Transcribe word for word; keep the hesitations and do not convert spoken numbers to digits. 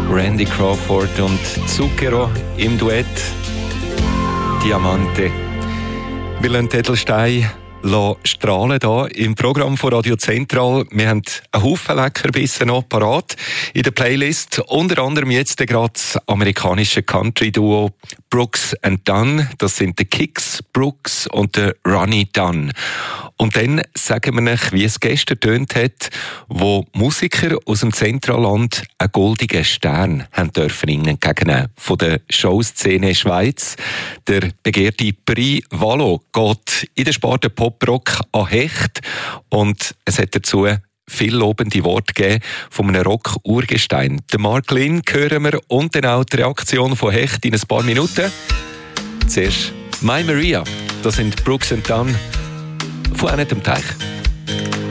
Randy Crawford und Zucchero im Duett. Diamante. Wir lassen Edelstein strahlen hier im Programm von Radio Zentral. Wir haben einen Haufen Leckerbissen noch parat in der Playlist. Unter anderem jetzt gerade das amerikanische Country-Duo Brooks and Dunn. Das sind die Kicks, Brooks und der Ronnie Dunn. Und dann sagen wir euch, wie es gestern tönt hat, wo Musiker aus dem Zentralland einen goldenen Stern haben dürfen entgegennehmen von der Showszene Schweiz. Der begehrte Prix Valo geht in der Sparte Pop-Rock an Hecht und es hat dazu viel lobende Worte gegeben von einem Rock-Urgestein. Den Mark Lynn hören wir und dann auch die Reaktion von Hecht in ein paar Minuten. Zuerst My Maria, das sind Brooks and Dunn von einem Teich.